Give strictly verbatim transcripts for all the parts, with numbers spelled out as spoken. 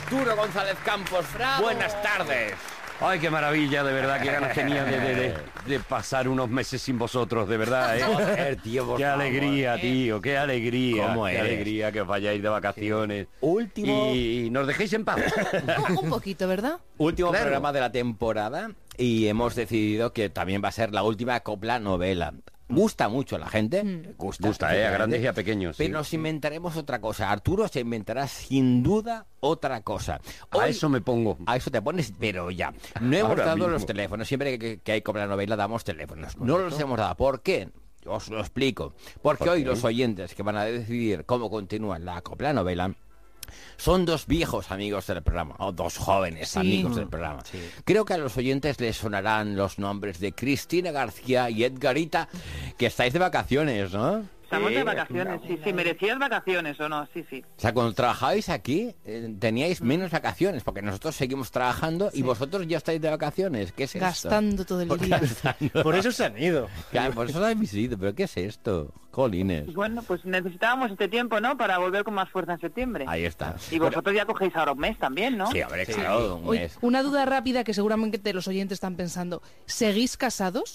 Arturo González Campos. ¡Bravo! Buenas tardes. Ay, qué maravilla, de verdad, qué ganas tenía de, de, de, de pasar unos meses sin vosotros, de verdad, ¿eh? Joder, tío, por qué favor, alegría, ¿eh? tío, qué alegría. ¿Cómo qué eres? alegría que os vayáis de vacaciones. Sí. Último... Y, y nos dejéis en paz. Un, un poquito, ¿verdad? Último Claro. programa de la temporada y hemos decidido que también va a ser la última copla novela. Gusta mucho a la gente. Mm. Gusta, Gusta, ¿eh? A grandes y a pequeños. Pero sí. nos inventaremos otra cosa. Arturo se inventará sin duda otra cosa. A eso me pongo. A eso te pones, pero ya. No hemos Ahora dado mismo. los teléfonos. Siempre que, que hay copla novela damos teléfonos. No los hemos dado. ¿Por qué? Os lo explico. Porque ¿Por hoy qué? los oyentes que van a decidir cómo continúa la copla novela son dos viejos amigos del programa, o dos jóvenes Sí. amigos del programa. Creo que a los oyentes les sonarán los nombres de Cristina García y Edgarita, que estáis de vacaciones, ¿no? Estamos Sí, de vacaciones, sí, sí, merecías vacaciones o no, sí, sí. O sea, cuando trabajabais aquí, eh, teníais menos vacaciones, porque nosotros seguimos trabajando y vosotros ya estáis de vacaciones. ¿Qué es esto? Gastando todo el día. Por eso se han ido. Claro, por eso lo habéis ido, pero ¿qué es esto? Jolines. Y bueno, pues necesitábamos este tiempo, ¿no? Para volver con más fuerza en septiembre. Ahí está. Y vosotros ya cogéis ahora un mes también, ¿no? Sí, hombre, claro, un Oye, mes. una duda rápida que seguramente los oyentes están pensando. ¿Seguís casados?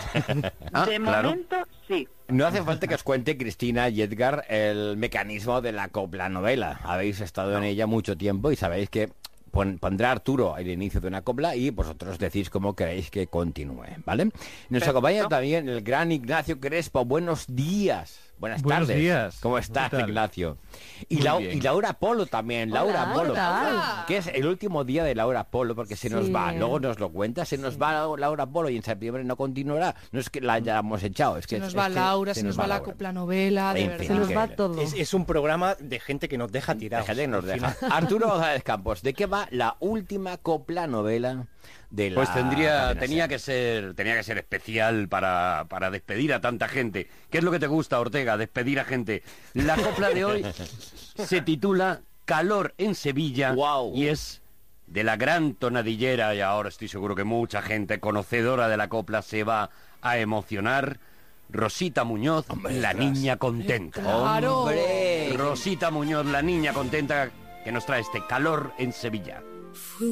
Ah, de claro. momento, sí. No hace falta que os cuente Cristina y Edgar el mecanismo de la copla novela. Habéis estado en ella mucho tiempo y sabéis que pon- pondrá Arturo el inicio de una copla y vosotros decís cómo queréis que continúe, ¿vale? Nos Perfecto. acompaña también el gran Ignacio Crespo. Buenos días. Buenas Buenos tardes. días. ¿Cómo ¿Qué estás, tal? Ignacio? Y, Muy Lau- bien. y Laura Polo también. Laura Hola, Polo. ¿qué tal? Que es el último día de Laura Polo porque se nos Sí. va. Luego nos lo cuenta. Se nos va Laura Polo y en septiembre no continuará. No es que la hayamos echado. Es que Se nos es va que Laura, se nos va la Laura. copla novela, de En fin, verdad. Se nos va todo. Es, es un programa de gente que nos deja tirados. Déjate que nos deja. Arturo González Campos, ¿de qué va la última copla novela de la Pues tendría, cadena tenía SER? que ser, tenía que ser especial para, para despedir a tanta gente. ¿Qué es lo que te gusta, Ortega? Despedir a gente. La copla de hoy se titula Calor en Sevilla. Guau. Y es de la gran tonadillera, y ahora estoy seguro que mucha gente conocedora de la copla se va a emocionar. Rosita Muñoz, la niña contenta. Claro. ¡Hombre! Rosita Muñoz, la niña contenta, que nos trae este Calor en Sevilla.